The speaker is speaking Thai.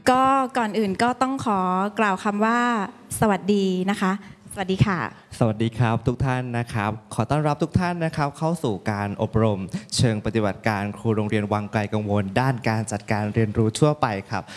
ก็ก่อนอื่นก็ต้องขอกล่าวคำว่าสวัสดีนะคะสวัสดีค่ะสวัสดีครับทุกท่านนะครับขอต้อนรับทุกท่านนะครับเข้าสู่การอบรมเชิงปฏิบัติการครูโรงเรียนวังไกลกังวลด้านการจัดการเรียนรู้ทั่วไปครับ